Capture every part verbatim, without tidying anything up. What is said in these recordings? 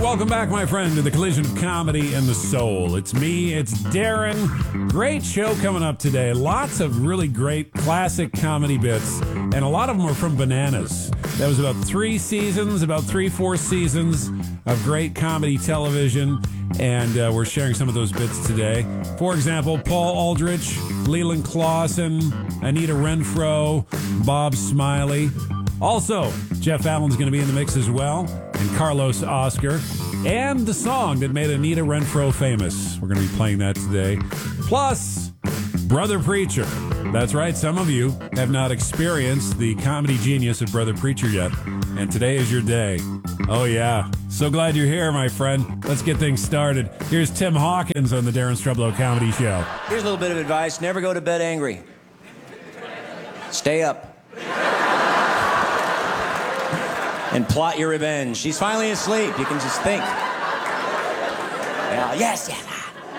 welcome back, my friend, to the collision of comedy and the soul. It's me, it's Darren. Great show coming up today. Lots of really great classic comedy bits, and a lot of them are from Bananas. That was about three seasons, about three, four seasons of great comedy television, and uh, we're sharing some of those bits today. For example, Paul Aldrich, Leland Clausen, Anita Renfro, Bob Smiley. Also, Jeff Allen's going to be in the mix as well, and Carlos Oscar, and the song that made Anita Renfro famous. We're going to be playing that today. Plus, Brother Preacher. That's right, some of you have not experienced the comedy genius of Brother Preacher yet, and today is your day. Oh yeah, so glad you're here, my friend. Let's get things started. Here's Tim Hawkins on the Darren Strublow Comedy Show. Here's a little bit of advice. Never go to bed angry. Stay up. And plot your revenge. She's finally asleep. You can just think. Yeah, yes, yes.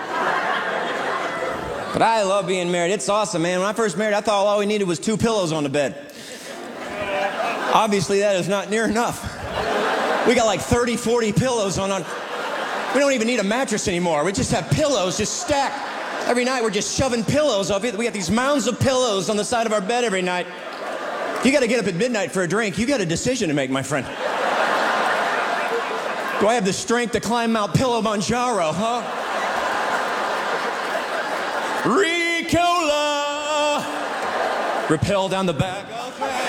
But I love being married. It's awesome, man. When I first married, I thought all we needed was two pillows on the bed. Obviously, that is not near enough. We got like thirty, forty pillows on. on. We don't even need a mattress anymore. We just have pillows just stacked. Every night, we're just shoving pillows up. We got these mounds of pillows on the side of our bed every night. You got to get up at midnight for a drink. You got a decision to make, my friend. Do I have the strength to climb Mount Kilimanjaro, huh? Ricola! Rappel down the back. Okay.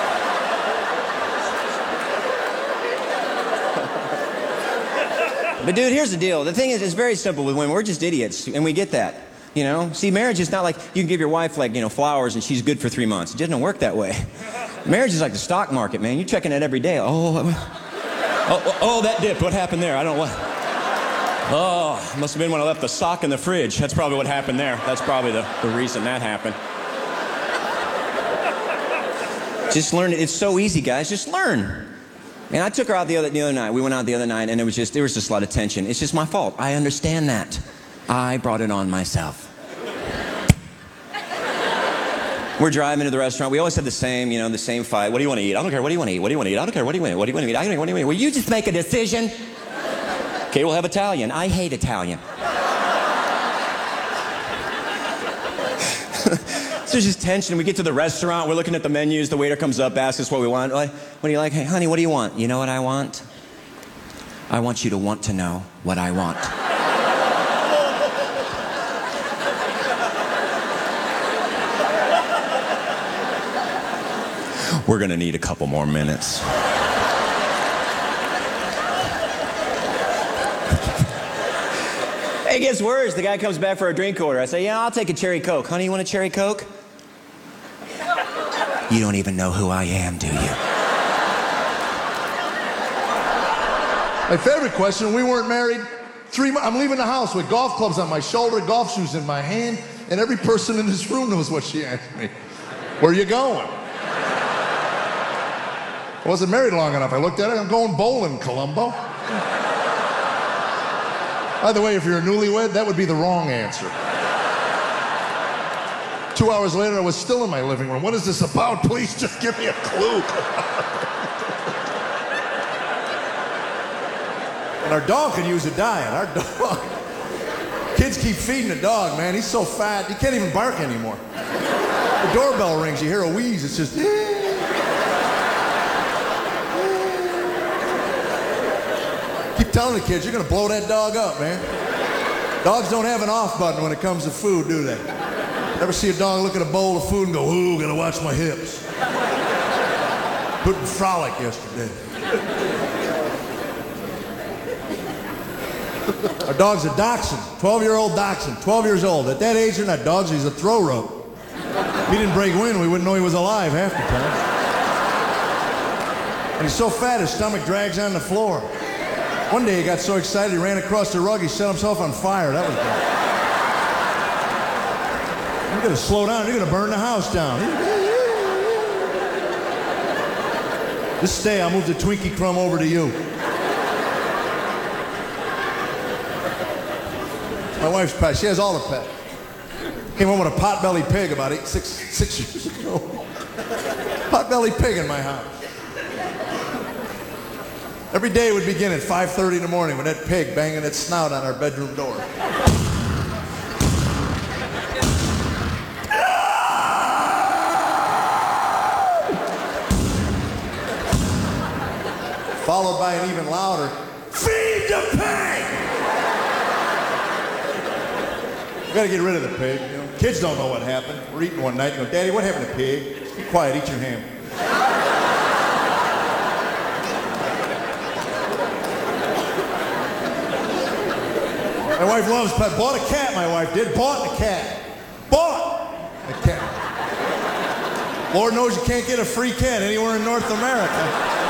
But dude, here's the deal. The thing is, it's very simple with women. We're just idiots, and we get that. You know, see, marriage is not like you can give your wife, like, you know, flowers and she's good for three months. It doesn't work that way. Marriage is like the stock market, man. You're checking it every day. Oh, oh, oh, oh, that dipped. What happened there? I don't know what. Oh, must have been when I left the sock in the fridge. That's probably what happened there. That's probably the, the reason that happened. Just learn it. It's so easy, guys. Just learn. And I took her out the other, the other night. We went out the other night, and it was just, there was just a lot of tension. It's just my fault. I understand that. I brought it on myself. We're driving to the restaurant. We always have the same, you know, the same fight. What do you want to eat? I don't care. What do you want to eat? What do you want to eat? I don't care. What do you want to eat? What do you want to eat? I don't care. What do you want to eat? Will you just make a decision? Okay, we'll have Italian. I hate Italian. So there's just tension. We get to the restaurant. We're looking at the menus. The waiter comes up, asks us what we want. What do you like? Hey, honey, what do you want? You know what I want? I want you to want to know what I want. We're gonna need a couple more minutes. It gets worse. The guy comes back for a drink order. I say, yeah, I'll take a cherry Coke. Honey, you want a cherry Coke? You don't even know who I am, do you? My favorite question, we weren't married three months. I'm leaving the house with golf clubs on my shoulder, golf shoes in my hand, and every person in this room knows what she asked me. Where are you going? I wasn't married long enough. I looked at it. I'm going bowling, Columbo. By the way, if you're a newlywed, that would be the wrong answer. Two hours later, I was still in my living room. What is this about? Please just give me a clue. And our dog could use a diet. Our dog. Kids keep feeding the dog, man. He's so fat, he can't even bark anymore. The doorbell rings, you hear a wheeze. It's just... Keep telling the kids, you're gonna blow that dog up, man. Dogs don't have an off button when it comes to food, do they? Ever see a dog look at a bowl of food and go, ooh, gotta watch my hips. Couldn't frolic yesterday. Our dog's a dachshund, twelve-year-old dachshund, twelve years old. At that age, they're not dogs, he's a throw rope. If he didn't break wind, we wouldn't know he was alive half the time. And he's so fat, his stomach drags on the floor. One day he got so excited he ran across the rug, he set himself on fire. That was bad. You're gonna slow down, you're gonna burn the house down. Just stay, I'll move the Twinkie crumb over to you. My wife's pet, she has all the pets. Came home with a pot-bellied pig about eight, six, six years ago. Pot-bellied pig in my house. Every day would begin at five thirty in the morning with that pig banging its snout on our bedroom door. Followed by an even louder, feed the pig! You gotta get rid of the pig, you know. Kids don't know what happened. We're eating one night, you go, Daddy, what happened to pig? Just be quiet, eat your ham. My wife loves pet. Bought a cat, my wife did. Bought a cat. Bought a cat. Lord knows you can't get a free cat anywhere in North America.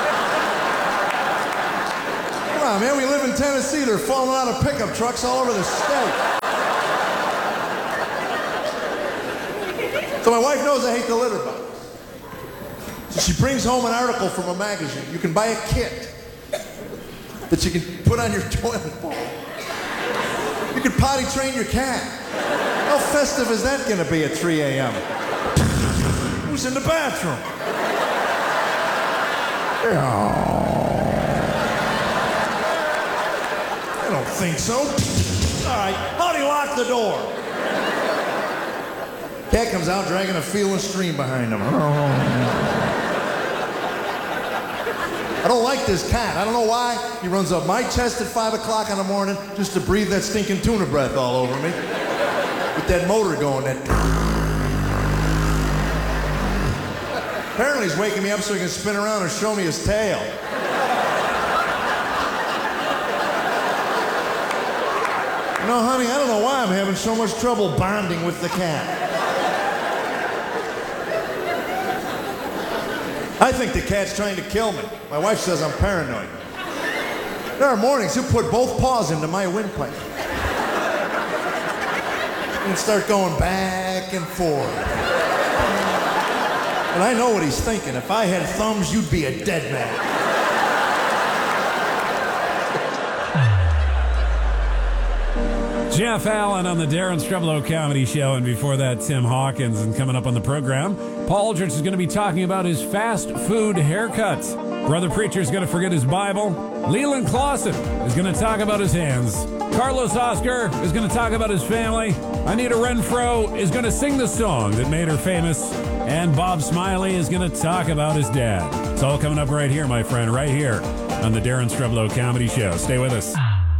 Come on, man, we live in Tennessee. They're falling out of pickup trucks all over the state. So my wife knows I hate the litter box. So she brings home an article from a magazine. You can buy a kit that you can put on your toilet bowl. You can potty train your cat. How festive is that going to be at three a.m.? Who's in the bathroom? I don't think so. All right, how do you lock the door? Cat comes out dragging a feeling stream behind him. I don't like this cat. I don't know why. He runs up my chest at five o'clock in the morning just to breathe that stinking tuna breath all over me. With that motor going, that... Apparently he's waking me up so he can spin around and show me his tail. You know, honey, I don't know why I'm having so much trouble bonding with the cat. I think the cat's trying to kill me. My wife says I'm paranoid. There are mornings he'll put both paws into my windpipe and start going back and forth. And I know what he's thinking. If I had thumbs, you'd be a dead man. Jeff Allen on the Darren Streblow Comedy Show, and before that, Tim Hawkins. And coming up on the program, Paul Aldrich is going to be talking about his fast food haircuts. Brother Preacher is going to forget his Bible. Leland Clausen is going to talk about his hands. Carlos Oscar is going to talk about his family. Anita Renfro is going to sing the song that made her famous. And Bob Smiley is going to talk about his dad. It's all coming up right here, my friend, right here on the Darren Streblow Comedy Show. Stay with us.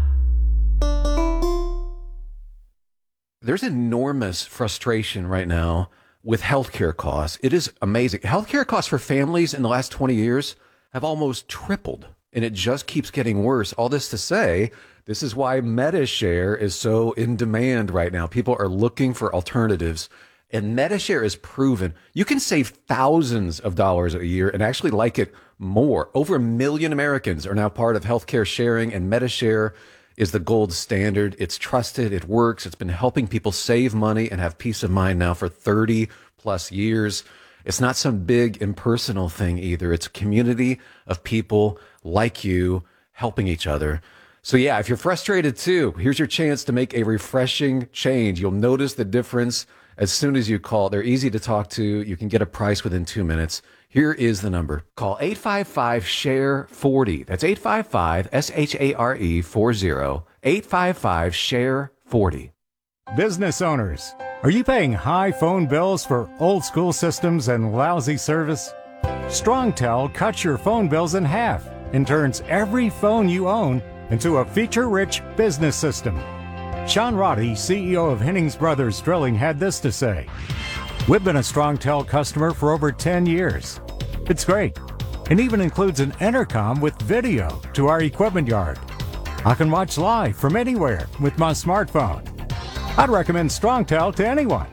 There's enormous frustration right now with healthcare costs. It is amazing. Healthcare costs for families in the last twenty years have almost tripled, and it just keeps getting worse. All this to say, this is why MediShare is so in demand right now. People are looking for alternatives, and MediShare is proven. You can save thousands of dollars a year and actually like it more. Over a million Americans are now part of healthcare sharing, and MediShare is the gold standard. It's trusted. It works. It's been helping people save money and have peace of mind now for thirty plus years. It's not some big impersonal thing either. It's a community of people like you helping each other. So yeah, if you're frustrated too, here's your chance to make a refreshing change. You'll notice the difference as soon as you call. They're easy to talk to. You can get a price within two minutes. Here is the number. Call eight five five, S H A R E, forty. That's eight five five, S H A R E, forty. eight five five, S H A R E, forty. Business owners, are you paying high phone bills for old school systems and lousy service? StrongTel cuts your phone bills in half and turns every phone you own into a feature-rich business system. Sean Roddy, C E O of Hennings Brothers Drilling, had this to say. We've been a StrongTel customer for over ten years. It's great. It even includes an intercom with video to our equipment yard. I can watch live from anywhere with my smartphone. I'd recommend StrongTel to anyone.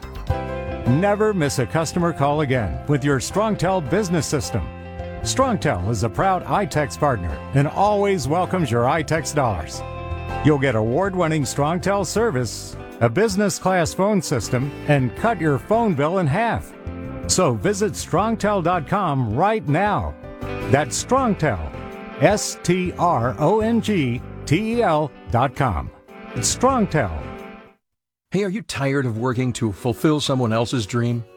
Never miss a customer call again with your StrongTel business system. StrongTel is a proud iTex partner and always welcomes your iTex dollars. You'll get award-winning StrongTel service, a business-class phone system, and cut your phone bill in half. So visit strongtel dot com right now. That's StrongTel, S T R O N G T E L dot com. It's StrongTel. Hey, are you tired of working to fulfill someone else's dream?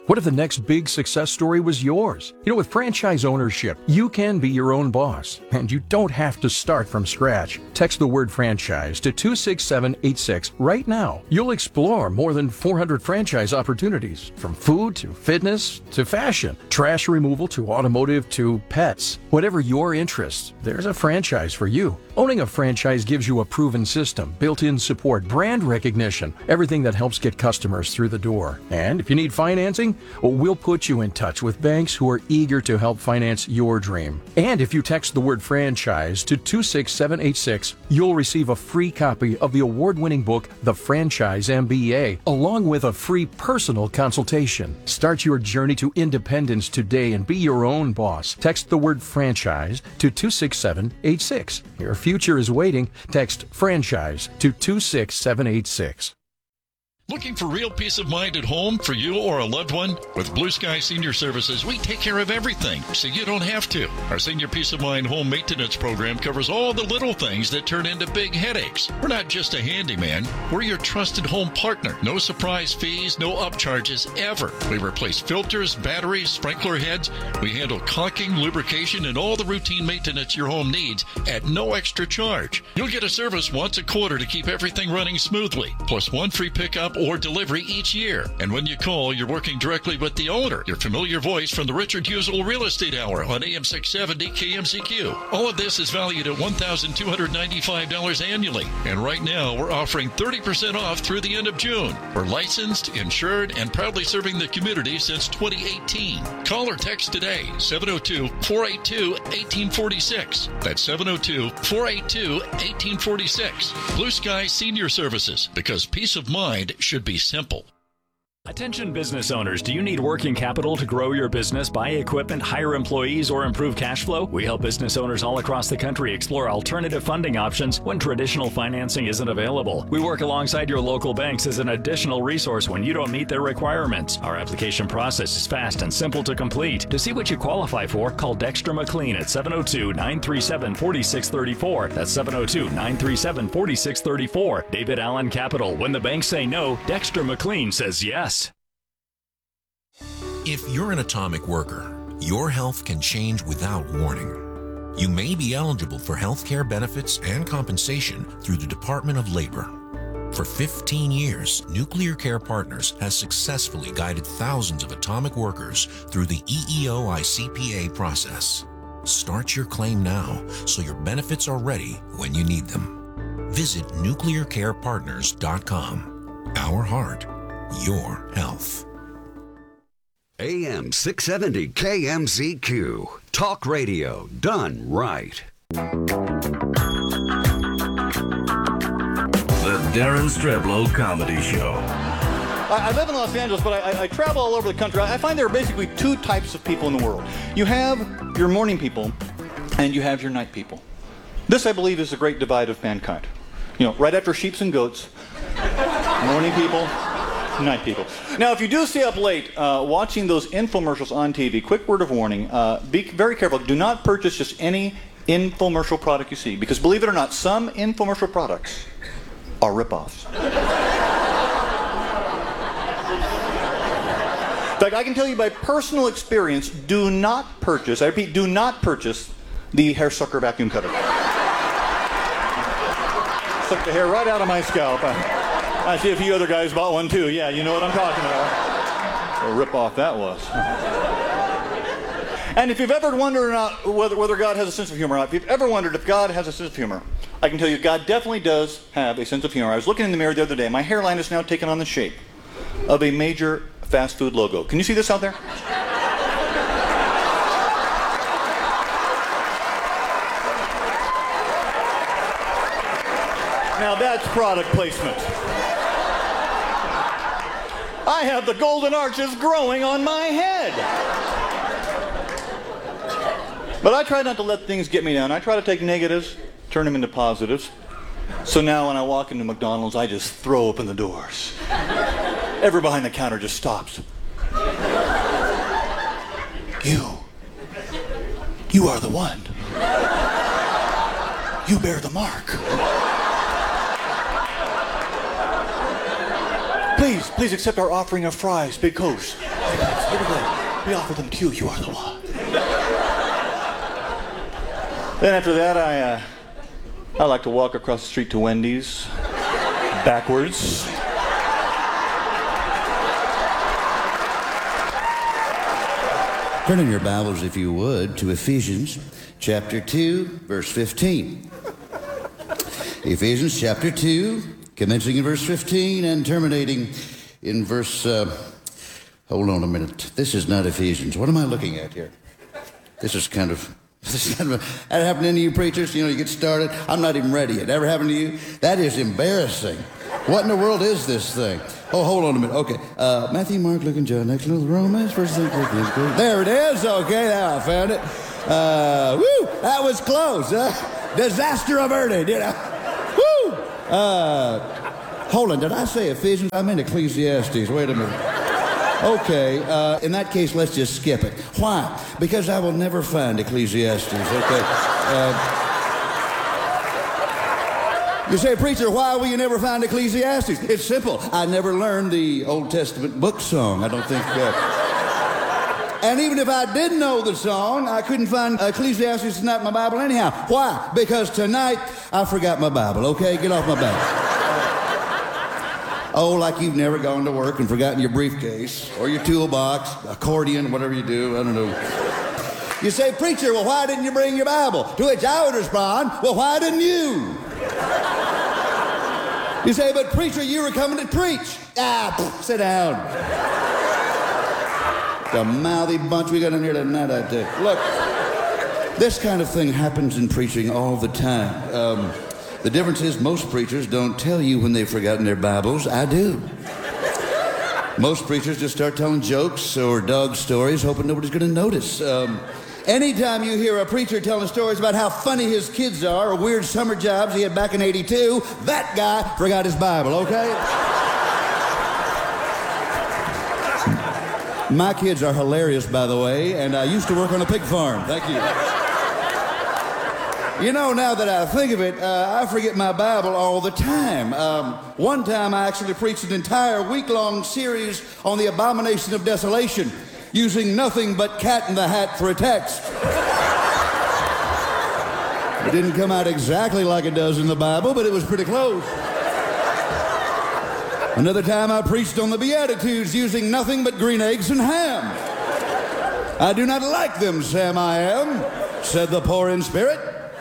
What if the next big success story was yours? You know, with franchise ownership, you can be your own boss, and you don't have to start from scratch. Text the word franchise to two six seven eight six right now. You'll explore more than four hundred franchise opportunities, from food to fitness to fashion, trash removal to automotive to pets. Whatever your interest, there's a franchise for you. Owning a franchise gives you a proven system, built-in support, brand recognition, everything that helps get customers through the door. And if you need financing, well, we'll put you in touch with banks who are eager to help finance your dream. And if you text the word franchise to two six seven eight six, you'll receive a free copy of the award-winning book, The Franchise M B A, along with a free personal consultation. Start your journey to independence today and be your own boss. Text the word franchise to two six seven eight six. Your future is waiting. Text franchise to two six seven eight six. Looking for real peace of mind at home for you or a loved one? With Blue Sky Senior Services, we take care of everything, so you don't have to. Our Senior Peace of Mind home maintenance program covers all the little things that turn into big headaches. We're not just a handyman. We're your trusted home partner. No surprise fees, no upcharges ever. We replace filters, batteries, sprinkler heads. We handle caulking, lubrication, and all the routine maintenance your home needs at no extra charge. You'll get a service once a quarter to keep everything running smoothly, plus one free pickup or delivery each year. And when you call, you're working directly with the owner, your familiar voice from the Richard Husel Real Estate Hour on A M six seventy K M C Q. All of this is valued at one thousand two hundred ninety-five dollars annually. And right now, we're offering thirty percent off through the end of June. We're licensed, insured, and proudly serving the community since twenty eighteen. Call or text today, seven oh two, four eight two, one eight four six. That's seven oh two, four eight two, one eight four six. Blue Sky Senior Services, because peace of mind should be simple. Attention business owners, do you need working capital to grow your business, buy equipment, hire employees, or improve cash flow? We help business owners all across the country explore alternative funding options when traditional financing isn't available. We work alongside your local banks as an additional resource when you don't meet their requirements. Our application process is fast and simple to complete. To see what you qualify for, call Dexter McLean at seven oh two, nine three seven, four six three four. That's seven oh two, nine three seven, four six three four. David Allen Capital. When the banks say no, Dexter McLean says yes. If you're an atomic worker, your health can change without warning. You may be eligible for health care benefits and compensation through the Department of Labor. For fifteen years, Nuclear Care Partners has successfully guided thousands of atomic workers through the E E O I C P A process. Start your claim now so your benefits are ready when you need them. Visit nuclear care partners dot com. Our heart, your health. A M six seventy K M C Q. Talk radio done right. The Darren Streblow Comedy Show. I, I live in Los Angeles, but I, I, I travel all over the country. I find there are basically two types of people in the world. You have your morning people, and you have your night people. This, I believe, is the great divide of mankind. You know, right after sheep and goats, morning people, night people. Now, if you do stay up late uh, watching those infomercials on T V, quick word of warning, uh, be very careful. Do not purchase just any infomercial product you see, because believe it or not, some infomercial products are ripoffs. In fact, I can tell you by personal experience, do not purchase, I repeat, do not purchase the hair sucker vacuum cutter. Suck the hair right out of my scalp. I see a few other guys bought one too. Yeah, you know what I'm talking about. What a rip-off that was. And if you've ever wondered not whether, whether God has a sense of humor or not, if you've ever wondered if God has a sense of humor, I can tell you God definitely does have a sense of humor. I was looking in the mirror the other day. My hairline is now taken on the shape of a major fast food logo. Can you see this out there? Now that's product placement. I have the golden arches growing on my head. But I try not to let things get me down. I try to take negatives, turn them into positives. So now when I walk into McDonald's, I just throw open the doors. Everyone behind the counter just stops. You. You are the one. You bear the mark. Please, please accept our offering of fries, Big Coast. We offer them to you. You are the one. Then after that, I, uh, I like to walk across the street to Wendy's, backwards. Turn in your Bibles, if you would, to Ephesians chapter two, verse fifteen. Ephesians chapter two, commencing in verse fifteen and terminating in verse... Uh, hold on a minute. This is not Ephesians. What am I looking at here? This is kind of... This is kind of that happened to any of you preachers? You know, you get started. I'm not even ready. It ever happened to you? That is embarrassing. What in the world is this thing? Oh, hold on a minute. Okay. Uh, Matthew, Mark, Luke, and John. Next little Romans. First thing. There it is. Okay, now I found it. Uh, woo! That was close. Uh, disaster averted, you know. Woo! Uh, hold on. Did I say Ephesians? I meant Ecclesiastes. Wait a minute. Okay, uh, in that case, let's just skip it. Why? Because I will never find Ecclesiastes, okay? Uh, you say, preacher, why will you never find Ecclesiastes? It's simple. I never learned the Old Testament book song. I don't think... Uh... And even if I did know the song, I couldn't find Ecclesiastes tonight in my Bible anyhow. Why? Because tonight, I forgot my Bible, okay? Get off my back. Oh, like you've never gone to work and forgotten your briefcase or your toolbox, accordion, whatever you do, I don't know. You say, preacher, well, why didn't you bring your Bible? To which I would respond, well, why didn't you? You say, but preacher, you were coming to preach. Ah, pff, sit down. The mouthy bunch we got in here tonight, I tell you. Look, this kind of thing happens in preaching all the time. Um... The difference is most preachers don't tell you when they've forgotten their Bibles. I do. Most preachers just start telling jokes or dog stories, hoping nobody's going to notice. Um, anytime you hear a preacher telling stories about how funny his kids are or weird summer jobs he had back in eighty-two, that guy forgot his Bible, okay? My kids are hilarious, by the way, and I used to work on a pig farm. Thank you. You know, now that I think of it, uh, I forget my Bible all the time. Um, one time I actually preached an entire week-long series on the abomination of desolation, using nothing but Cat in the Hat for a text. It didn't come out exactly like it does in the Bible, but it was pretty close. Another time I preached on the Beatitudes, using nothing but green eggs and ham. I do not like them, Sam I am, said the poor in spirit.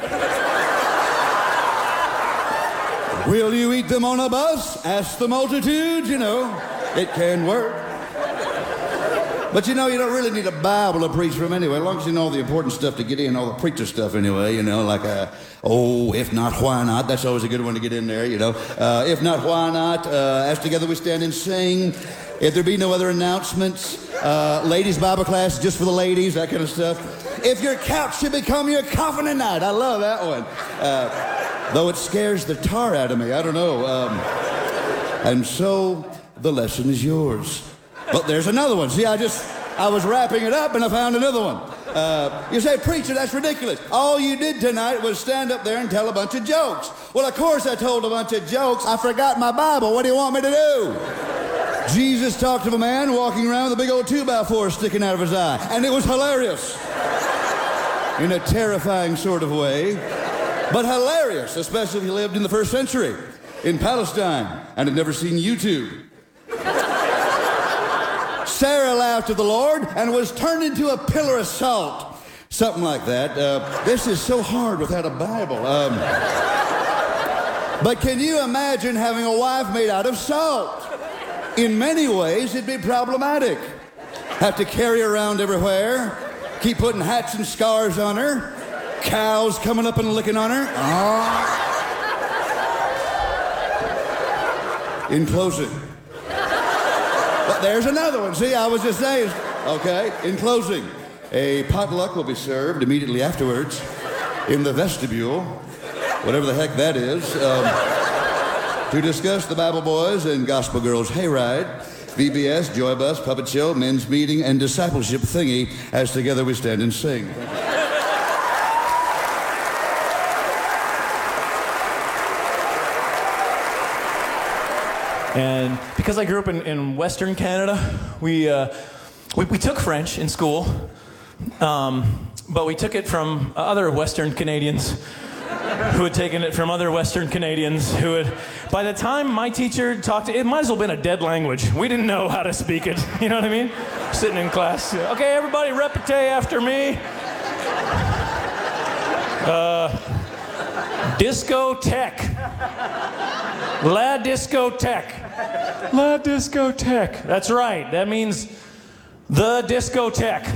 Will you eat them on a bus? Ask the multitude, you know. It can work. But you know, you don't really need a Bible to preach from anyway, as long as you know the important stuff to get in, all the preacher stuff anyway, you know, like, uh, oh, if not, why not? That's always a good one to get in there, you know. Uh, if not, why not? Uh, as together we stand and sing. If there be no other announcements, uh, ladies' Bible class just for the ladies, that kind of stuff. If your couch should become your coffin at night. I love that one. Uh, though it scares the tar out of me. I don't know. Um, and so the lesson is yours. But there's another one. See, I just, I was wrapping it up and I found another one. Uh, you say, preacher, that's ridiculous. All you did tonight was stand up there and tell a bunch of jokes. Well, of course I told a bunch of jokes. I forgot my Bible. What do you want me to do? Jesus talked of a man walking around with a big old two by four sticking out of his eye. And it was hilarious. In a terrifying sort of way. But hilarious, especially if you lived in the first century. In Palestine. And had never seen YouTube. Sarah laughed at the Lord and was turned into a pillar of salt. Something like that. Uh, this is so hard without a Bible. Um, but can you imagine having a wife made out of salt? In many ways, it'd be problematic. Have to carry her around everywhere. Keep putting hats and scars on her. Cows coming up and licking on her. Oh. In closing. But there's another one. See, I was just saying. Okay, in closing. A potluck will be served immediately afterwards in the vestibule, whatever the heck that is, um, to discuss the Bible Boys and Gospel Girls Hayride, V B S, Joy Bus, Puppet Show, Men's Meeting, and Discipleship Thingy, as together we stand and sing. And because I grew up in, in Western Canada, we uh, we, we took French in school, um, but we took it from other Western Canadians who had taken it from other Western Canadians who had, by the time my teacher talked, it might as well have been a dead language. We didn't know how to speak it, you know what I mean? Sitting in class, okay, everybody repete after me. Uh, discotheque. La discotheque. La discotheque. That's right, that means the discotheque.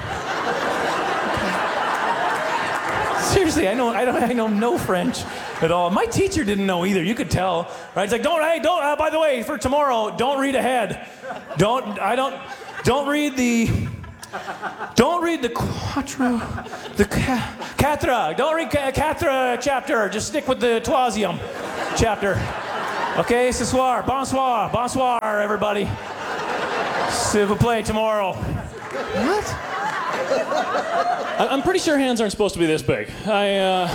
Seriously, I know, I don't, I know no French at all. My teacher didn't know either. You could tell, right? It's like, don't, hey, don't. Uh, by the way, for tomorrow, don't read ahead. Don't, I don't, don't read the, don't read the quattro, the quatre. Don't read quatre chapter. Just stick with the troisième chapter. Okay, ce soir, bonsoir, bonsoir, everybody. S'il vous plaît, tomorrow. What? I'm pretty sure hands aren't supposed to be this big. I, uh...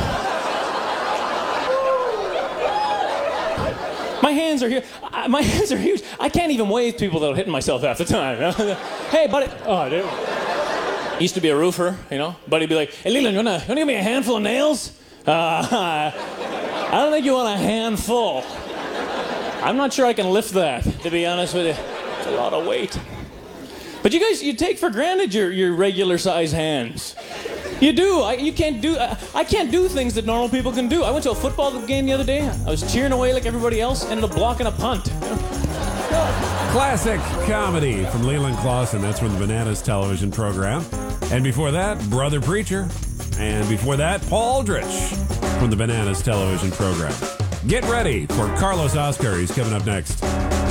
My hands are here. My hands are huge. I can't even wave to people that are hitting myself half the time. Hey, buddy. Oh, dude. Used to be a roofer, you know. Buddy'd be like, hey, Leland, you wanna, you wanna give me a handful of nails? Uh, I don't think you want a handful. I'm not sure I can lift that, to be honest with you. It's a lot of weight. But you guys, you take for granted your, your regular size hands. You do. I, you can't do. I, I can't do things that normal people can do. I went to a football game the other day. I was cheering away like everybody else, ended up blocking a punt. Classic comedy from Leland Clausen. That's from the Bananas television program. And before that, Brother Preacher. And before that, Paul Aldrich from the Bananas television program. Get ready for Carlos Oscar. He's coming up next.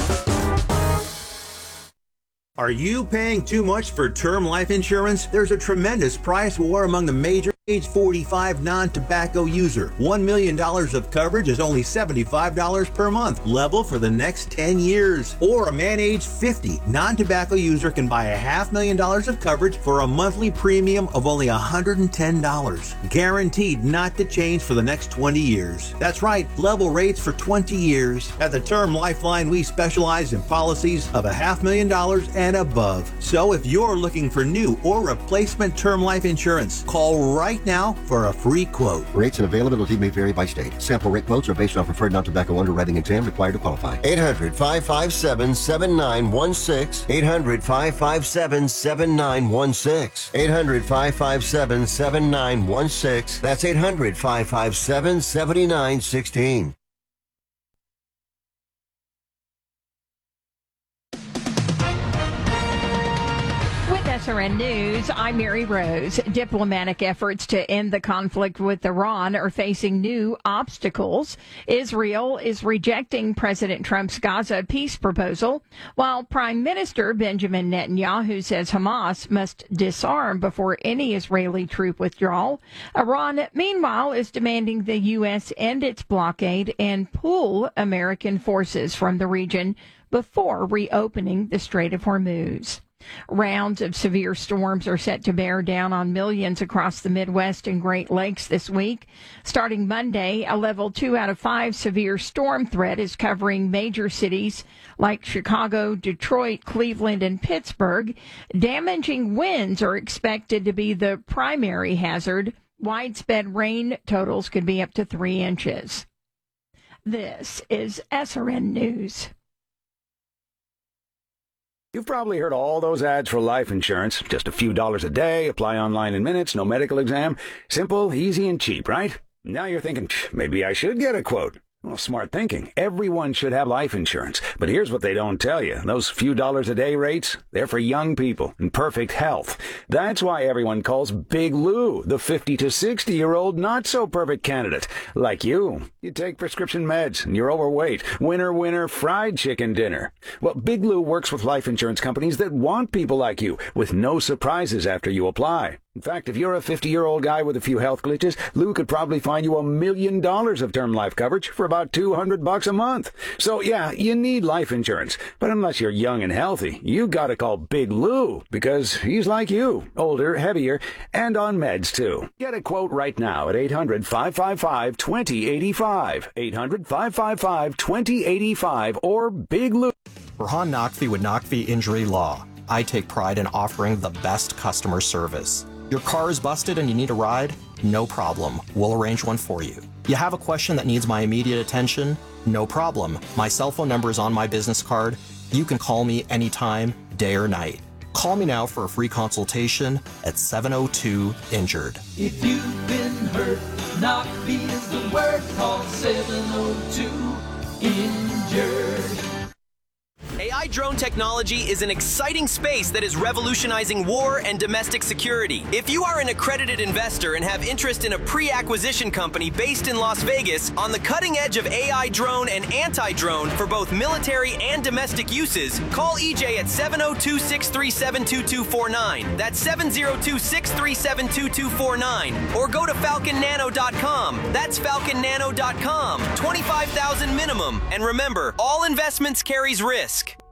Are you paying too much for term life insurance? There's a tremendous price war among the major age forty-five non-tobacco user. One million dollars of coverage is only seventy-five dollars per month, level for the next ten years. Or a man age fifty non-tobacco user can buy a half million dollars of coverage for a monthly premium of only one hundred ten dollars. Guaranteed not to change for the next twenty years. That's right, level rates for twenty years. At the Term Lifeline, we specialize in policies of a half million dollars and above. So if you're looking for new or replacement term life insurance, call right now for a free quote. Rates and availability may vary by state. Sample rate quotes are based on preferred non-tobacco underwriting exam required to qualify. eight hundred, five five seven, seven nine one six. eight hundred, five five seven, seven nine one six. eight hundred, five five seven, seven nine one six. That's eight hundred, five five seven, seven nine one six. S R N News, I'm Mary Rose. Diplomatic efforts to end the conflict with Iran are facing new obstacles. Israel is rejecting President Trump's Gaza peace proposal, while Prime Minister Benjamin Netanyahu says Hamas must disarm before any Israeli troop withdrawal. Iran, meanwhile, is demanding the U S end its blockade and pull American forces from the region before reopening the Strait of Hormuz. Rounds of severe storms are set to bear down on millions across the Midwest and Great Lakes this week. Starting Monday, a level two out of five severe storm threat is covering major cities like Chicago, Detroit, Cleveland, and Pittsburgh. Damaging winds are expected to be the primary hazard. Widespread rain totals could be up to three inches. This is S R N News. You've probably heard all those ads for life insurance. Just a few dollars a day, apply online in minutes, no medical exam. Simple, easy, and cheap, right? Now you're thinking, maybe I should get a quote. Well, smart thinking. Everyone should have life insurance. But here's what they don't tell you. Those few dollars a day rates, they're for young people in perfect health. That's why everyone calls Big Lou the fifty to sixty-year-old not-so-perfect candidate. Like you. You take prescription meds and you're overweight. Winner, winner, fried chicken dinner. Well, Big Lou works with life insurance companies that want people like you, with no surprises after you apply. In fact, if you're a fifty-year-old guy with a few health glitches, Lou could probably find you a million dollars of term life coverage for about two hundred bucks a month. So yeah, you need life insurance. But unless you're young and healthy, you gotta call Big Lou, because he's like you, older, heavier, and on meds too. Get a quote right now at eight hundred, five five five, two zero eight five. eight hundred, five five five, two zero eight five or Big Lou. Burhan Naqvi with Naqvi Injury Law. I take pride in offering the best customer service. Your car is busted and you need a ride? No problem. We'll arrange one for you. You have a question that needs my immediate attention? No problem. My cell phone number is on my business card. You can call me anytime, day or night. Call me now for a free consultation at seven oh two injured. If you've been hurt, knock B is the word. Call seven oh two injured. A I drone technology is an exciting space that is revolutionizing war and domestic security. If you are an accredited investor and have interest in a pre-acquisition company based in Las Vegas on the cutting edge of A I drone and anti-drone for both military and domestic uses, call E J at seven oh two, six three seven, two two four nine. That's seven oh two, six three seven, two two four nine. Or go to falcon nano dot com. That's falcon nano dot com. twenty-five thousand dollars minimum. And remember, all investments carries risk.